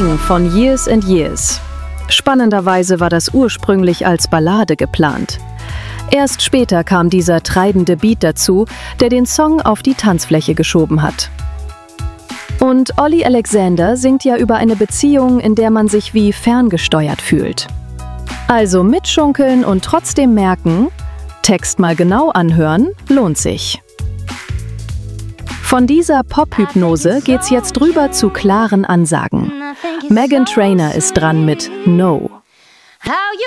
Song von Years and Years. Spannenderweise war das ursprünglich als Ballade geplant. Erst später kam dieser treibende Beat dazu, der den Song auf die Tanzfläche geschoben hat. Und Olly Alexander singt ja über eine Beziehung, in der man sich wie ferngesteuert fühlt. Also mitschunkeln und trotzdem merken, Text mal genau anhören, lohnt sich. Von dieser Pop-Hypnose geht's jetzt rüber zu klaren Ansagen. Meghan Trainor ist dran mit No.